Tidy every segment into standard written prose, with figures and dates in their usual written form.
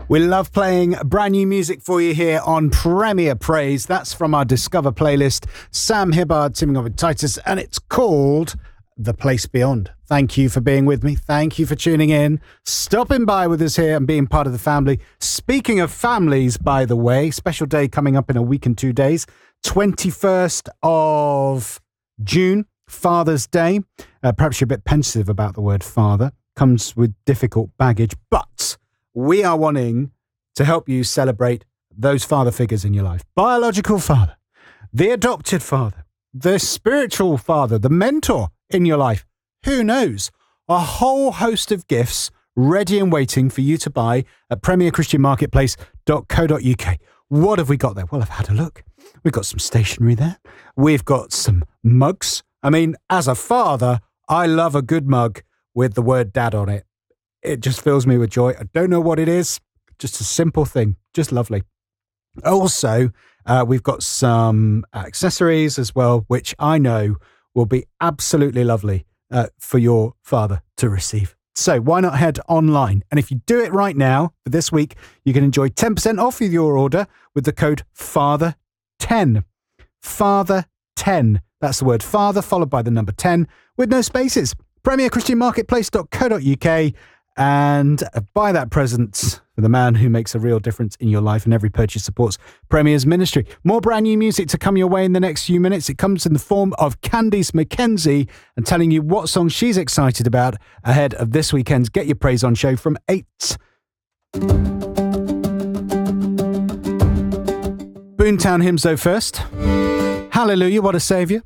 We love playing brand new music for you here on Premier Praise. That's from our Discover playlist. Sam Hibbard teaming up with Titus, and it's called The Place Beyond. Thank you for being with me. Thank you for tuning in, stopping by with us here and being part of the family. Speaking of families, by the way, special day coming up in a week and 2 days, 21st of June, Father's Day. Perhaps you're a bit pensive about the word father. Comes with difficult baggage, but we are wanting to help you celebrate those father figures in your life. Biological father, the adopted father, the spiritual father, the mentor in your life. Who knows? A whole host of gifts ready and waiting for you to buy at premierchristianmarketplace.co.uk. What have we got there? Well, I've had a look. We've got some stationery there. We've got some mugs. I mean, as a father, I love a good mug with the word dad on it. It just fills me with joy. I don't know what it is. Just a simple thing. Just lovely. Also, we've got some accessories as well, which I know will be absolutely lovely for your father to receive. So why not head online? And if you do it right now, for this week, you can enjoy 10% off with your order with the code FATHER10. FATHER10. That's the word father followed by the number 10 with no spaces. premierchristianmarketplace.co.uk. And buy that present for the man who makes a real difference in your life, and every purchase supports Premier's ministry. More brand new music to come your way in the next few minutes. It comes in the form of Candice McKenzie and telling you what song she's excited about ahead of this weekend's Get Your Praise On show from 8. Boomtown hymns though first. Hallelujah, what a saviour.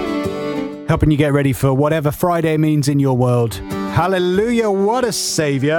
Helping you get ready for whatever Friday means in your world. Hallelujah, what a saviour.